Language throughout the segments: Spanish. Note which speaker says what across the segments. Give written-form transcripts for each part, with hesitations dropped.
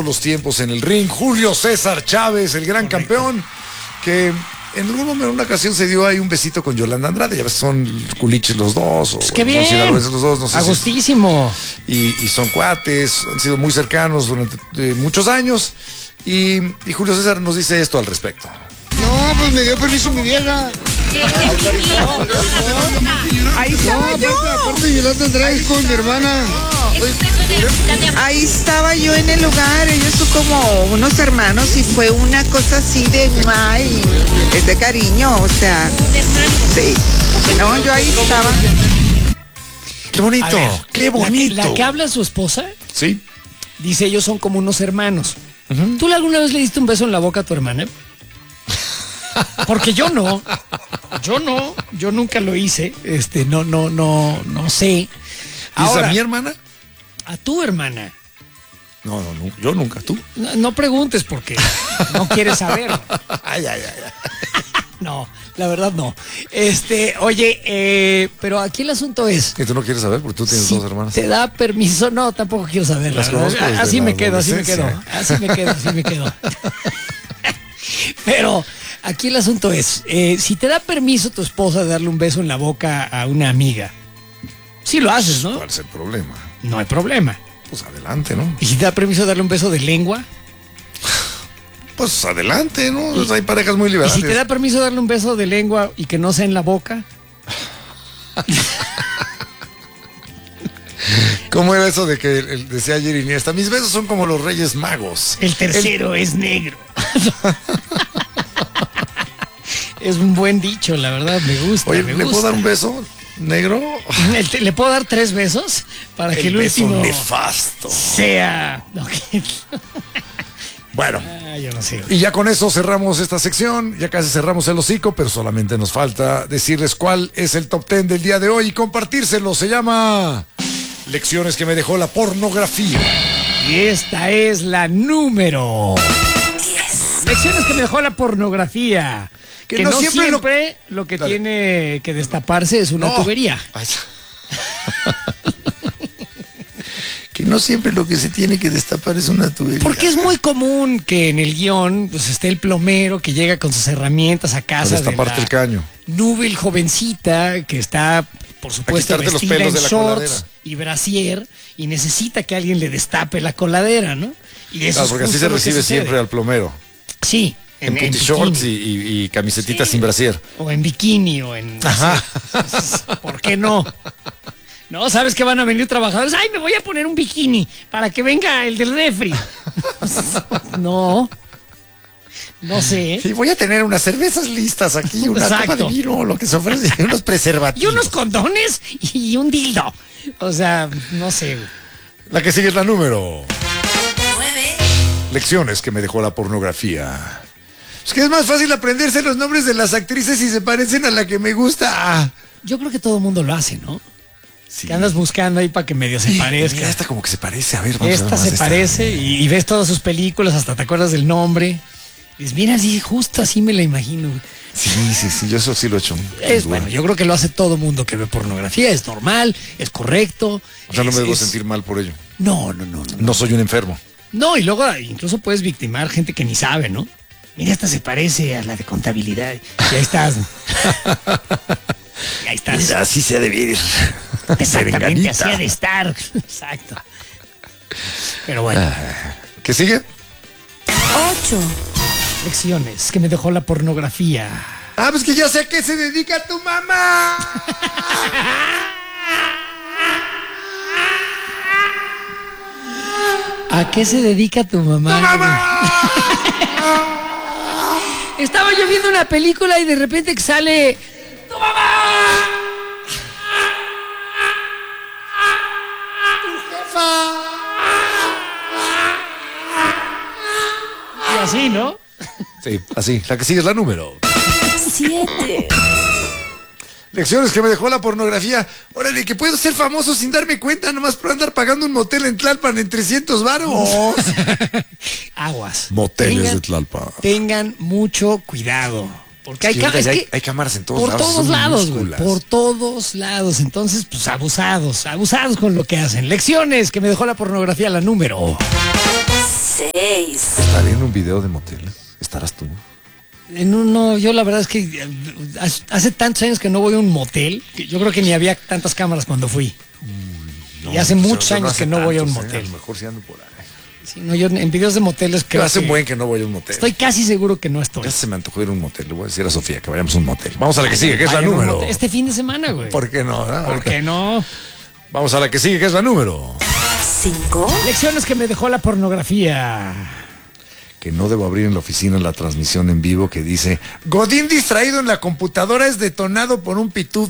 Speaker 1: todos los tiempos en el ring, Julio César Chávez, el gran campeón, que en una ocasión se dio ahí un besito con Yolanda Andrade. Ya ves, son culiches los dos.
Speaker 2: Pues qué bien.
Speaker 1: Los dos, no sé.
Speaker 2: Agustísimo.
Speaker 1: Y son cuates, han sido muy cercanos durante muchos años. Y Julio César nos dice esto al respecto.
Speaker 3: No, pues me dio permiso mi vieja.
Speaker 4: Ahí estaba yo.
Speaker 3: Aparte Yolanda Andrade con mi hermana.
Speaker 4: Ahí estaba yo en el lugar, ellos son como unos hermanos y fue una cosa así de y es de cariño, o sea, sí. No, yo ahí estaba.
Speaker 1: Qué bonito,
Speaker 2: Ver,
Speaker 1: qué bonito.
Speaker 2: La que habla su esposa,
Speaker 1: Sí.
Speaker 2: dice, ellos son como unos hermanos. ¿Tú alguna vez le diste un beso en la boca a tu hermana? Porque yo no. Yo nunca lo hice. No sé.
Speaker 1: ¿Dices a mi hermana?
Speaker 2: A tu hermana.
Speaker 1: No, yo nunca, ¿tú?
Speaker 2: No preguntes porque no quieres saber.
Speaker 1: Ay.
Speaker 2: No, la verdad no. Oye, pero aquí el asunto es,
Speaker 1: Que tú no quieres saber porque tú tienes
Speaker 2: si
Speaker 1: dos hermanas.
Speaker 2: te da permiso, no, tampoco quiero saber.
Speaker 1: Las conozco desde
Speaker 2: así
Speaker 1: la
Speaker 2: me quedo.
Speaker 1: adolescencia.
Speaker 2: Pero aquí el asunto es, si te da permiso tu esposa de darle un beso en la boca a una amiga, sí lo haces, ¿no?
Speaker 1: ¿Cuál es el problema?
Speaker 2: No hay problema.
Speaker 1: Pues adelante, ¿no?
Speaker 2: ¿Y si te da permiso de darle un beso de lengua?
Speaker 1: Pues adelante, ¿no? Pues hay parejas muy
Speaker 2: ¿Y
Speaker 1: liberales.
Speaker 2: si te da permiso de darle un beso de lengua y que no sea en la boca?
Speaker 1: ¿Cómo era eso de que decía ayer Iniesta? Mis besos son como los Reyes Magos.
Speaker 2: El tercero es negro. Es un buen dicho, la verdad, me gusta.
Speaker 1: Oye,
Speaker 2: me
Speaker 1: ¿le puedo
Speaker 2: gusta.
Speaker 1: dar un beso negro?
Speaker 2: ¿Le puedo dar 3 besos? Para que el
Speaker 1: beso
Speaker 2: último
Speaker 1: nefasto.
Speaker 2: sea...
Speaker 1: Bueno.
Speaker 2: Yo no sé.
Speaker 1: Y ya con eso cerramos esta sección, ya casi cerramos el hocico, pero solamente nos falta decirles cuál es el top 10 del día de hoy y compartírselo. Se llama Lecciones que me dejó la pornografía.
Speaker 2: Y esta es la número 10. Lecciones que me dejó la pornografía. Que no siempre lo que
Speaker 1: Dale.
Speaker 2: tiene que destaparse es una tubería.
Speaker 1: Ay. Que no siempre lo que se tiene que destapar es una tubería.
Speaker 2: Porque es muy común que en el guión pues esté el plomero que llega con sus herramientas a casa de
Speaker 1: destaparte el caño.
Speaker 2: Nubel jovencita que está, por supuesto,
Speaker 1: quitarte los
Speaker 2: vestida
Speaker 1: pelos
Speaker 2: en
Speaker 1: de la
Speaker 2: shorts
Speaker 1: coladera.
Speaker 2: y brasier y necesita que alguien le destape la coladera, ¿no? Y eso
Speaker 1: Claro,
Speaker 2: es
Speaker 1: porque así
Speaker 2: justo
Speaker 1: se
Speaker 2: lo que
Speaker 1: recibe
Speaker 2: sucede.
Speaker 1: siempre al plomero.
Speaker 2: Sí.
Speaker 1: En puti shorts y camisetita sin brasier.
Speaker 2: O en bikini o en...
Speaker 1: Ajá.
Speaker 2: ¿Por qué no? No, sabes que van a venir trabajadores. Ay, me voy a poner un bikini para que venga el del refri. No sé.
Speaker 1: Sí, voy a tener unas cervezas listas aquí, una copa de vino, lo que se ofrece, unos
Speaker 2: Y
Speaker 1: preservativos.
Speaker 2: unos condones y un dildo. O sea, no sé.
Speaker 1: La que sigue es la número 9. Lecciones que me dejó la pornografía. Es que es más fácil aprenderse los nombres de las actrices si se parecen a la que me gusta.
Speaker 2: Yo creo que todo el mundo lo hace, ¿no?
Speaker 1: Sí.
Speaker 2: Que andas buscando ahí para que medio se parezca.
Speaker 1: Mira, esta como que se parece. A ver, vamos a
Speaker 2: Esta
Speaker 1: ver más
Speaker 2: se
Speaker 1: de esta.
Speaker 2: parece y ves todas sus películas, hasta te acuerdas del nombre. Y dices, mira, sí, justo así me la imagino.
Speaker 1: Sí, yo eso sí lo he hecho.
Speaker 2: Es bueno, yo creo que lo hace todo mundo que ve pornografía, es normal, es correcto.
Speaker 1: O sea, no me debo
Speaker 2: es-
Speaker 1: sentir mal por ello.
Speaker 2: No.
Speaker 1: No soy un enfermo.
Speaker 2: No, y luego incluso puedes victimar gente que ni sabe, ¿no? Mira, esta se parece a la de contabilidad. Y ahí estás. Y ahí estás.
Speaker 1: Mira, así se ha de vivir.
Speaker 2: Exactamente, así ha de estar. Exacto. Pero bueno,
Speaker 1: ¿Qué sigue?
Speaker 4: 8.
Speaker 2: lecciones que me dejó la pornografía.
Speaker 1: Ah, pues que ya sé a qué se dedica tu mamá.
Speaker 2: ¿A qué se dedica tu mamá?
Speaker 1: ¡Tu mamá!
Speaker 2: Estaba yo viendo una película y de repente que sale ¡tu mamá! Y así, ¿no?
Speaker 1: Sí, así. La que sigue es la número
Speaker 4: 7.
Speaker 1: Lecciones que me dejó la pornografía. Órale, que puedo ser famoso sin darme cuenta, nomás por andar pagando un motel en Tlalpan en 300 varos.
Speaker 2: Aguas.
Speaker 1: Moteles de Tlalpan.
Speaker 2: Tengan mucho cuidado. Porque hay,
Speaker 1: Es que
Speaker 2: es que
Speaker 1: hay cámaras en todos
Speaker 2: por
Speaker 1: lados.
Speaker 2: todos
Speaker 1: son
Speaker 2: lados, güey.
Speaker 1: minúsculas.
Speaker 2: Por todos lados. Entonces, pues abusados con lo que hacen. Lecciones que me dejó la pornografía, la número
Speaker 4: 6.
Speaker 5: 6.
Speaker 1: Estaré en un video de motel. ¿Estarás tú?
Speaker 2: En uno, yo la verdad es que hace tantos años que no voy a un motel, que yo creo que ni había tantas cámaras cuando fui. Y hace muchos años que no voy a un motel.
Speaker 1: A lo mejor sí ando por ahí.
Speaker 2: Sí, no, yo en videos de moteles creo
Speaker 1: Hace
Speaker 2: que
Speaker 1: buen que no voy a un motel.
Speaker 2: estoy casi seguro que no estoy.
Speaker 1: Ya se me antojó ir a un motel. Le voy a decir a Sofía que vayamos a un motel. Vamos a la que sigue, que es la
Speaker 2: Vayan a un
Speaker 1: número.
Speaker 2: motel este fin de semana, güey.
Speaker 1: ¿Por qué no?
Speaker 2: ¿Por qué no?
Speaker 1: Vamos a la que sigue, que es la número.
Speaker 5: 5.
Speaker 2: Lecciones que me dejó la pornografía.
Speaker 1: Que no debo abrir en la oficina la transmisión en vivo que dice: Godín distraído en la computadora es detonado por un pitú.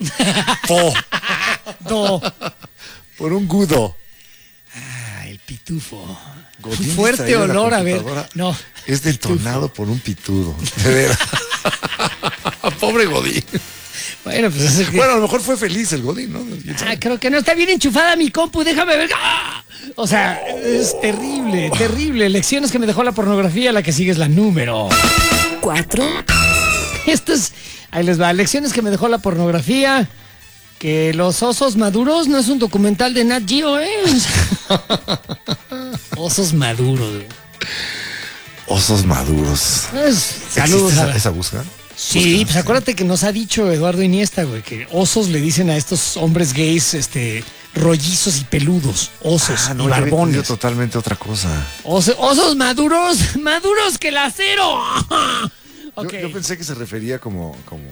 Speaker 2: No.
Speaker 1: Por un gudo.
Speaker 2: Ah, el pitufo.
Speaker 1: Godín
Speaker 2: Fuerte
Speaker 1: distraído en la
Speaker 2: olor, a ver.
Speaker 1: computadora
Speaker 2: No.
Speaker 1: Es detonado por un pitudo. De veras. Pobre Godín.
Speaker 2: Bueno, pues es que...
Speaker 1: Bueno, a lo mejor fue feliz el Godín, ¿no?
Speaker 2: creo que no está bien enchufada mi compu, déjame ver. ¡Ah! O sea, es terrible, terrible. Lecciones que me dejó la pornografía, la que sigue es la número
Speaker 5: 4.
Speaker 2: Esto es, ahí les va, lecciones que me dejó la pornografía. Que los osos maduros no es un documental de Nat Geo, ¿eh? Osos maduros, güey.
Speaker 1: Osos maduros.
Speaker 2: Saludos
Speaker 1: ¿Existe
Speaker 2: a
Speaker 1: esa búsqueda?
Speaker 2: Sí, pues acuérdate que nos ha dicho Eduardo Iniesta, güey, que osos le dicen a estos hombres gays, rollizos y peludos, osos y
Speaker 1: yo había entendido
Speaker 2: barbones.
Speaker 1: totalmente otra cosa.
Speaker 2: Osos maduros, maduros que el acero. Ok.
Speaker 1: Yo pensé que se refería como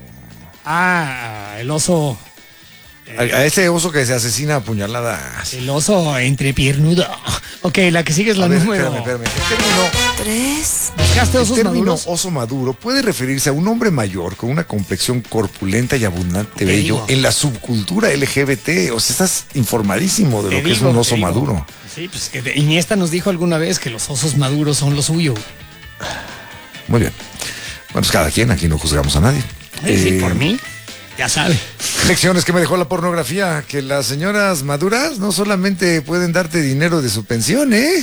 Speaker 2: El oso.
Speaker 1: a ese oso que se asesina a puñaladas.
Speaker 2: El oso entrepiernudo. Ok, la que sigue es la
Speaker 1: A ver,
Speaker 2: número.
Speaker 1: espérame. El término
Speaker 5: 3.
Speaker 2: ¿Buscaste osos
Speaker 1: término
Speaker 2: maduros?
Speaker 1: oso maduro puede referirse a un hombre mayor con una complexión corpulenta y abundante vello
Speaker 2: digo.
Speaker 1: en la subcultura LGBT. O sea, estás informadísmo de
Speaker 2: Te
Speaker 1: lo que es
Speaker 2: digo,
Speaker 1: un
Speaker 2: te
Speaker 1: oso
Speaker 2: digo.
Speaker 1: maduro.
Speaker 2: Sí, pues que Iniesta nos dijo alguna vez que los osos maduros son lo suyo.
Speaker 1: Muy bien. Bueno, pues cada quien, aquí no juzgamos a nadie.
Speaker 2: Sí, por mí, ya sabe.
Speaker 1: Lecciones que me dejó la pornografía, que las señoras maduras no solamente pueden darte dinero de su pensión, ¿eh?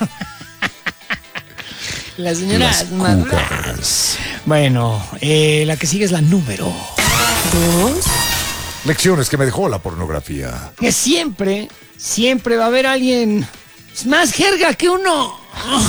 Speaker 2: La señora
Speaker 1: Las
Speaker 2: madura.
Speaker 1: cougars.
Speaker 2: Bueno, la que sigue es la número
Speaker 5: 2.
Speaker 1: Lecciones que me dejó la pornografía.
Speaker 2: que siempre va a haber alguien más jerga que uno.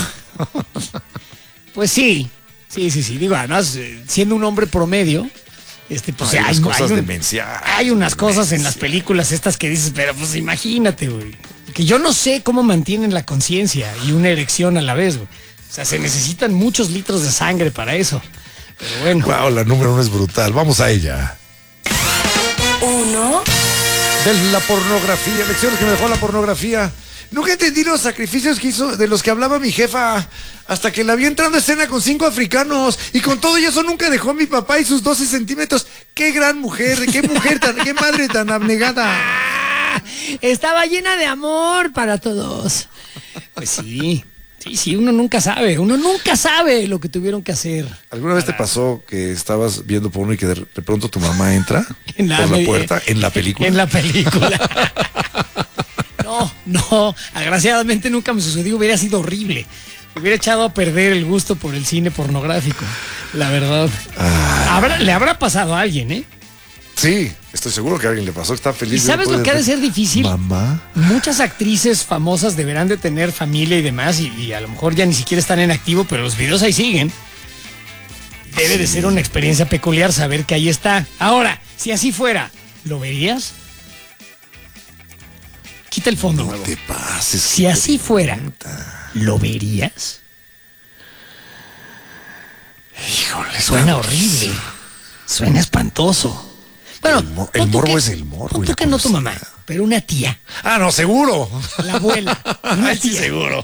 Speaker 2: Pues sí. Digo, además, siendo un hombre promedio, pues
Speaker 1: Hay unas cosas
Speaker 2: hay
Speaker 1: demenciales.
Speaker 2: hay unas cosas en las películas estas que dices, pero pues imagínate, güey. Que yo no sé cómo mantienen la conciencia y una erección a la vez, güey. O sea, se necesitan muchos litros de sangre para eso. Pero bueno.
Speaker 1: Wow, la número 1 es brutal. Vamos a ella.
Speaker 5: 1.
Speaker 1: De la pornografía, lecciones que me dejó la pornografía. Nunca entendí los sacrificios que hizo, de los que hablaba mi jefa, hasta que la vi entrando a escena con 5 africanos, y con todo eso nunca dejó a mi papá y sus 12 centímetros. ¡Qué gran mujer! ¡Qué madre tan abnegada!
Speaker 2: Estaba llena de amor para todos. Pues sí, uno nunca sabe lo que tuvieron que hacer.
Speaker 1: ¿Alguna vez te pasó que estabas viendo porno y que de pronto tu mamá entra por la puerta en la película?
Speaker 2: En la película. No, agraciadamente nunca me sucedió, hubiera sido horrible. Me hubiera echado a perder el gusto por el cine pornográfico, la verdad. Le habrá pasado a alguien, ¿eh?
Speaker 1: Sí, estoy seguro que a alguien le pasó, está feliz.
Speaker 2: ¿Y sabes lo que ha de ser difícil?
Speaker 1: Mamá.
Speaker 2: Muchas actrices famosas deberán de tener familia y demás, y a lo mejor ya ni siquiera están en activo, pero los videos ahí siguen. Debe de ser una experiencia peculiar saber que ahí está. Ahora, si así fuera, ¿lo verías? Quita el fondo,
Speaker 1: No
Speaker 2: huevo.
Speaker 1: te pases.
Speaker 2: Si así fuera, ¿lo verías?
Speaker 1: Híjole,
Speaker 2: Suena horrible. Suena espantoso. Bueno,
Speaker 1: el
Speaker 2: pon tú
Speaker 1: morbo
Speaker 2: que-
Speaker 1: es el morbo
Speaker 2: pon
Speaker 1: y
Speaker 2: tú
Speaker 1: la
Speaker 2: que no tu mamá,
Speaker 1: curiosidad.
Speaker 2: pero una tía,
Speaker 1: Ah, no, seguro.
Speaker 2: la abuela. Una
Speaker 1: Ay, sí,
Speaker 2: tía.
Speaker 1: seguro.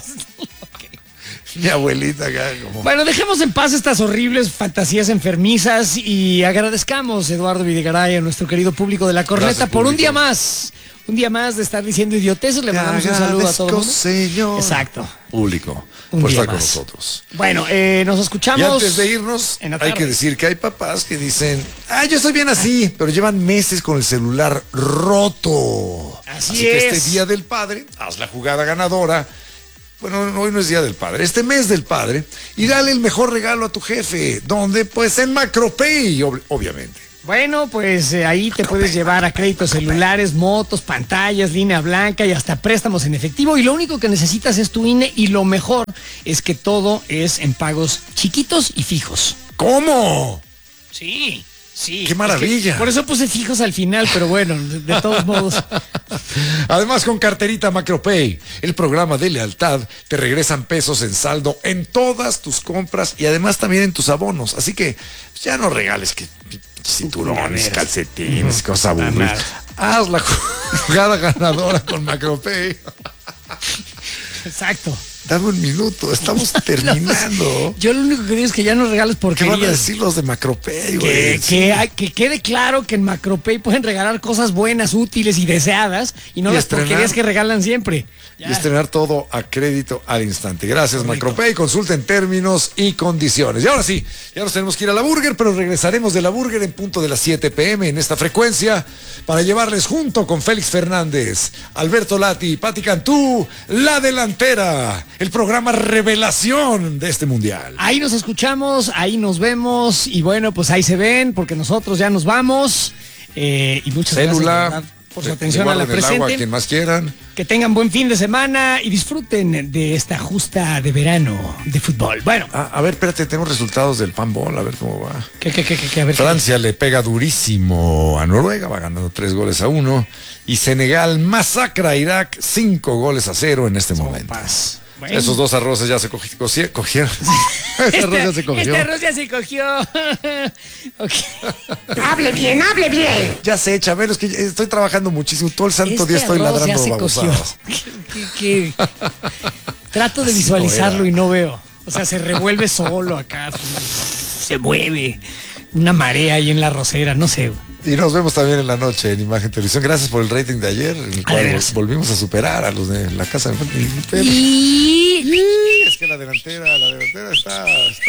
Speaker 1: Mi abuelita acá como...
Speaker 2: Bueno, dejemos en paz estas horribles fantasías enfermizas y agradezcamos, Eduardo Videgaray, a nuestro querido público de La Corneta
Speaker 1: Gracias,
Speaker 2: por un
Speaker 1: público.
Speaker 2: día más. Un día más de estar diciendo idioteces. Le mandamos un saludo a todo el mundo.
Speaker 1: Señor.
Speaker 2: Exacto.
Speaker 1: Público,
Speaker 2: Un
Speaker 1: por
Speaker 2: día
Speaker 1: estar con
Speaker 2: más.
Speaker 1: nosotros.
Speaker 2: Bueno, nos escuchamos.
Speaker 1: Y antes de irnos,
Speaker 2: en la
Speaker 1: hay
Speaker 2: tarde.
Speaker 1: que decir que hay papás que dicen, yo estoy bien así, pero llevan meses con el celular roto.
Speaker 2: Así
Speaker 1: que
Speaker 2: es.
Speaker 1: este Día del Padre, haz la jugada ganadora. Bueno, hoy no es Día del Padre, este mes del Padre, y dale el mejor regalo a tu jefe. ¿Dónde? Pues en Macropay, obviamente.
Speaker 2: Bueno, pues ahí te puedes llevar a créditos celulares, motos, pantallas, línea blanca y hasta préstamos en efectivo. Y lo único que necesitas es tu INE y lo mejor es que todo es en pagos chiquitos y fijos.
Speaker 1: ¿Cómo?
Speaker 2: Sí. Sí.
Speaker 1: ¡Qué maravilla!
Speaker 2: Es que por eso puse fijos al final, pero bueno, de todos modos.
Speaker 1: Además, con carterita Macropay, el programa de lealtad, te regresan pesos en saldo en todas tus compras y además también en tus abonos. Así que ya no regales que cinturones, calcetines, cosas aburridas. Haz la jugada ganadora con Macropay.
Speaker 2: Exacto.
Speaker 1: Dame un minuto, estamos terminando.
Speaker 2: Yo lo único que digo es que ya no regales
Speaker 1: ¿Qué van a
Speaker 2: porquerías.
Speaker 1: decir los de Macropay, güey?
Speaker 2: Que quede claro que en Macropay pueden regalar cosas buenas, útiles y deseadas y no
Speaker 1: Y
Speaker 2: las
Speaker 1: estrenar.
Speaker 2: porquerías que regalan siempre. Ya.
Speaker 1: Y estrenar todo a crédito al instante. Gracias,
Speaker 2: Correcto.
Speaker 1: Macropay. Consulten términos y condiciones. Y ahora sí, ya nos tenemos que ir a la Burger, pero regresaremos de la Burger en punto de las 7 p.m. en esta frecuencia para llevarles junto con Félix Fernández, Alberto Lati y Pati Cantú, La Delantera, el programa revelación de este mundial.
Speaker 2: Ahí nos escuchamos, ahí nos vemos y bueno, pues ahí se ven porque nosotros ya nos vamos. Y muchas gracias de verdad, por su atención a la
Speaker 1: guarden el agua a
Speaker 2: presente.
Speaker 1: quien más quieran.
Speaker 2: Que tengan buen fin de semana y disfruten de esta justa de verano de fútbol. Bueno,
Speaker 1: A ver, espérate, tengo resultados del panball, a ver cómo va.
Speaker 2: a ver.
Speaker 1: Francia le pega durísimo a Noruega, va ganando 3-1. Y Senegal masacra a Irak 5-0 en este momento.
Speaker 2: Sopas. Bueno.
Speaker 1: Esos dos arroces ya se cogieron. Ese arroz ya se cogió.
Speaker 2: Este arroz ya se cogió. Ok.
Speaker 5: Hable bien.
Speaker 1: Ya sé, Chabelo, es que estoy trabajando muchísimo. Todo el santo día estoy
Speaker 2: arroz ya
Speaker 1: ladrando
Speaker 2: se cogió.
Speaker 1: babosadas.
Speaker 2: Que trato de
Speaker 1: Así
Speaker 2: visualizarlo
Speaker 1: no era.
Speaker 2: y no veo. O sea, se revuelve solo acá. Se mueve. Una marea ahí en la arrocera, no sé.
Speaker 1: Y nos vemos también en la noche en Imagen Televisión. Gracias por el rating de ayer, en el
Speaker 2: de
Speaker 1: cual
Speaker 2: veras.
Speaker 1: volvimos a superar a los de la casa de enfrente.
Speaker 2: Y...
Speaker 1: Es que la delantera está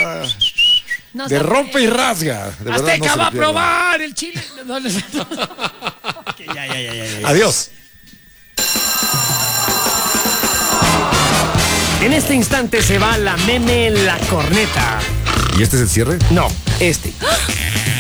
Speaker 2: No
Speaker 1: de
Speaker 2: sé.
Speaker 1: rompe y rasga. De verdad,
Speaker 2: Azteca
Speaker 1: no se
Speaker 2: va
Speaker 1: lo
Speaker 2: a
Speaker 1: pierdan.
Speaker 2: probar el chile. No, no, Ok, ya.
Speaker 1: Adiós.
Speaker 2: En este instante se va la meme La Corneta.
Speaker 1: ¿Y este es el cierre?
Speaker 2: No, este.